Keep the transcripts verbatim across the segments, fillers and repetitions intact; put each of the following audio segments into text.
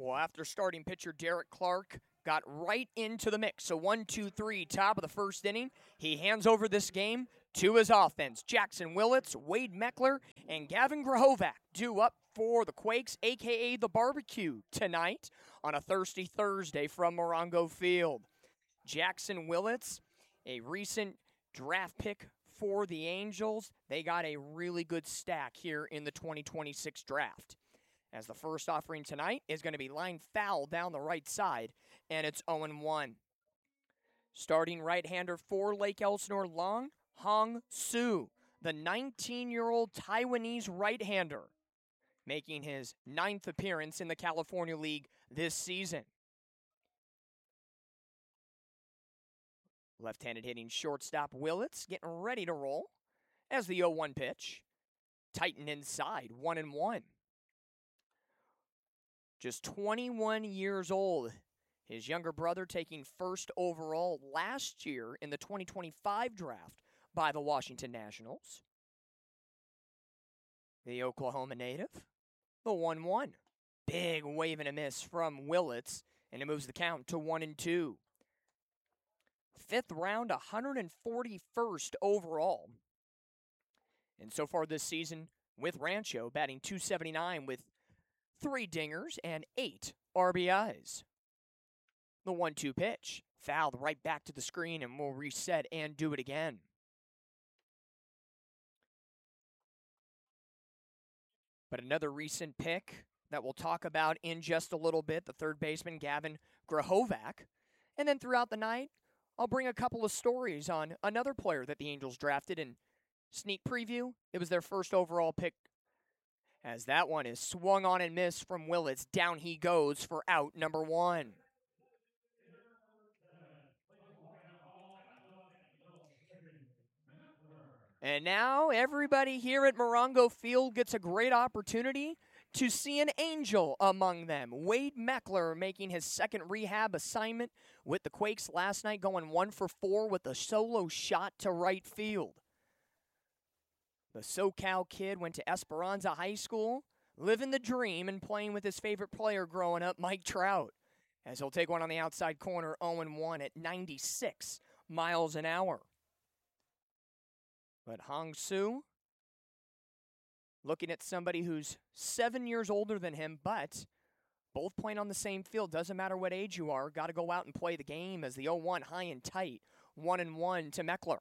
Well, after starting pitcher Derek Clark got right into the mix. So one, two, three, top of the first inning. He hands over this game to his offense. Jackson Willits, Wade Meckler, and Gavin Grahovac due up for the Quakes, a k a the barbecue, tonight on a thirsty Thursday from Morongo Field. Jackson Willits, a recent draft pick for the Angels. They got a really good stack here in the twenty twenty-six draft. As the first offering tonight is going to be line foul down the right side, and it's oh and one. Starting right-hander for Lake Elsinore Long, Hong Soo, the nineteen-year-old Taiwanese right-hander, making his ninth appearance in the California League this season. Left-handed hitting shortstop Willits getting ready to roll as the oh one pitch. Tighten inside, one and one. Just twenty-one years old. His younger brother taking first overall last year in the twenty twenty-five draft by the Washington Nationals. The Oklahoma native, the one one. Big wave and a miss from Willits, and it moves the count to one and two. Fifth round, one hundred forty-first overall. And so far this season with Rancho, batting two seventy-nine with three dingers and eight R B Is. The one two pitch, fouled right back to the screen, and we'll reset and do it again. But another recent pick that we'll talk about in just a little bit, the third baseman, Gavin Grahovac. And then throughout the night, I'll bring a couple of stories on another player that the Angels drafted. And sneak preview, it was their first overall pick, as that one is swung on and missed from Willits. Down he goes for out number one. And now everybody here at Morongo Field gets a great opportunity to see an Angel among them. Wade Meckler making his second rehab assignment with the Quakes last night, going one for four with a solo shot to right field. The SoCal kid went to Esperanza High School, living the dream and playing with his favorite player growing up, Mike Trout, as he'll take one on the outside corner, oh and one at ninety-six miles an hour. But Hong Soo, looking at somebody who's seven years older than him, but both playing on the same field. Doesn't matter what age you are, got to go out and play the game, as the oh one high and tight, one and one to Meckler.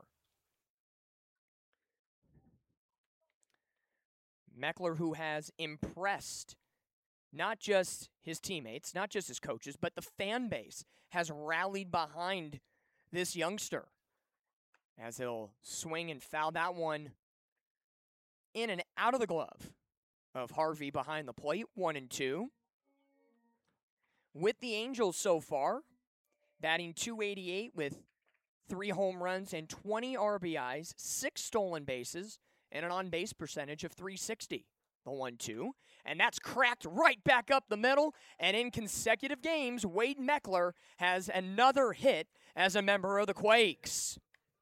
Meckler, who has impressed not just his teammates, not just his coaches, but the fan base has rallied behind this youngster, as he'll swing and foul that one in and out of the glove of Harvey behind the plate, one and two. With the Angels so far, batting two eighty-eight with three home runs and twenty R B Is, six stolen bases, and an on-base percentage of three sixty. The one two. And that's cracked right back up the middle. And in consecutive games, Wade Meckler has another hit as a member of the Quakes.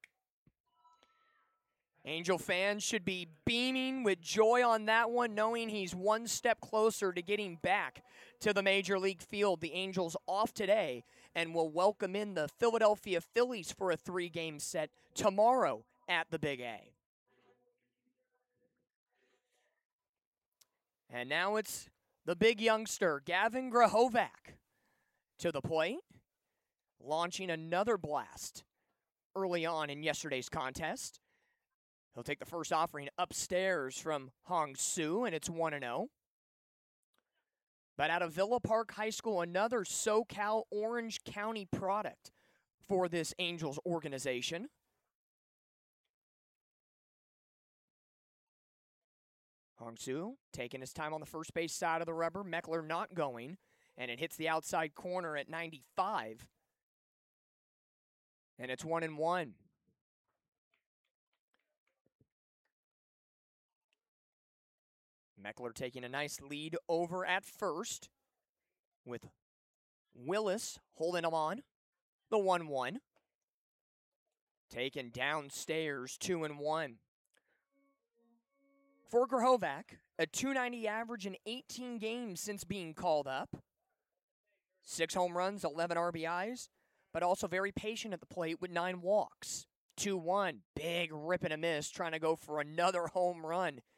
Angel fans should be beaming with joy on that one, knowing he's one step closer to getting back to the Major League field. The Angels off today and will welcome in the Philadelphia Phillies for a three-game set tomorrow at the Big A. And now it's the big youngster, Gavin Grahovac, to the plate, launching another blast early on in yesterday's contest. He'll take the first offering upstairs from Hong Soo, and it's one and oh. But out of Villa Park High School, another SoCal Orange County product for this Angels organization. Hong Soo taking his time on the first base side of the rubber. Meckler not going, and it hits the outside corner at ninety-five. And it's one and one. Meckler taking a nice lead over at first, with Willis holding him on. The one one. Taken downstairs, two and one. For Grahovac, a two ninety average in eighteen games since being called up. Six home runs, eleven R B Is, but also very patient at the plate with nine walks. two one, big rip and a miss, trying to go for another home run